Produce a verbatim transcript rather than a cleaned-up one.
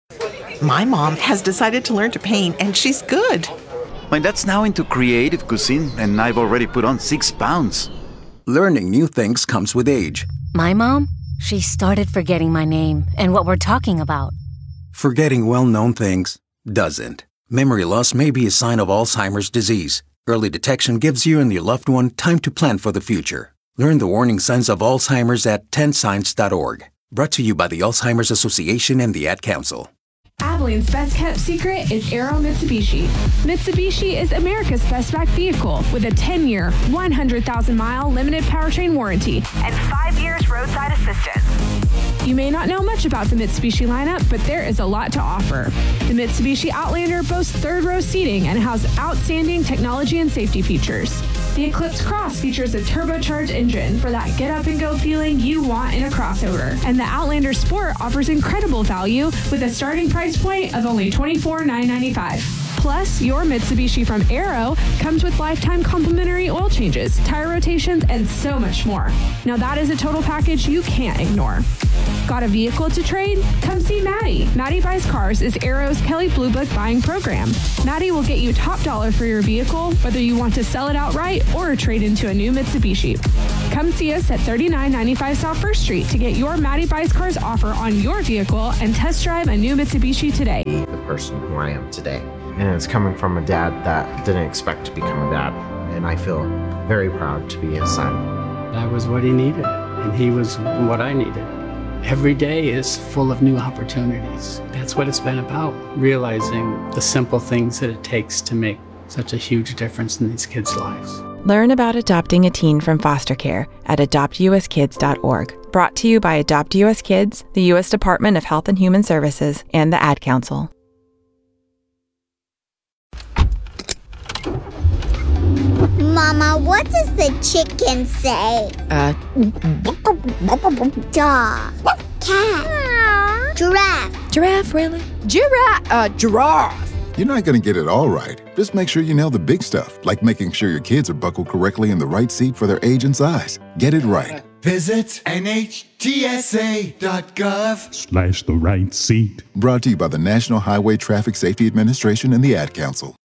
My mom has decided to learn to paint, and she's good. My dad's now into creative cuisine, and I've already put on six pounds. Learning new things comes with age. My mom, she started forgetting my name and what we're talking about. Forgetting well-known things doesn't. Memory loss may be a sign of Alzheimer's disease. Early detection gives you and your loved one time to plan for the future. Learn the warning signs of Alzheimer's at ten signs dot org. Brought to you by the Alzheimer's Association and the Ad Council. Abilene's best-kept secret is Aero Mitsubishi. Mitsubishi is America's best-backed vehicle with a ten-year, one hundred thousand mile limited powertrain warranty and five years roadside assistance. You may not know much about the Mitsubishi lineup, but there is a lot to offer. The Mitsubishi Outlander boasts third-row seating and has outstanding technology and safety features. The Eclipse Cross features a turbocharged engine for that get-up-and-go feeling you want in a crossover. And the Outlander Sport offers incredible value with a starting price point of only twenty-four thousand nine hundred ninety-five dollars. Plus, your Mitsubishi from Aero comes with lifetime complimentary oil changes, tire rotations, and so much more. Now that is a total package you can't ignore. Got a vehicle to trade? Come see Maddie. Maddie Buys Cars is Aero's Kelley Blue Book buying program. Maddie will get you top dollar for your vehicle, whether you want to sell it outright or trade into a new Mitsubishi. Come see us at thirty-nine ninety-five South First Street to get your Maddie Buys Cars offer on your vehicle and test drive a new Mitsubishi today. The person who I am today. And it's coming from a dad that didn't expect to become a dad. And I feel very proud to be his son. I was what he needed, and he was what I needed. Every day is full of new opportunities. That's what it's been about, realizing the simple things that it takes to make such a huge difference in these kids' lives. Learn about adopting a teen from foster care at adopt u s kids dot org. Brought to you by Adopt U S Kids, the U S Department of Health and Human Services, and the Ad Council. Mama, what does the chicken say? Uh, Dog. Cat. Giraffe. Giraffe, really? Giraffe. Uh, giraffe. You're not going to get it all right. Just make sure you nail the big stuff, like making sure your kids are buckled correctly in the right seat for their age and size. Get it right. Visit N H T S A dot gov slash the right seat. Brought to you by the National Highway Traffic Safety Administration and the Ad Council.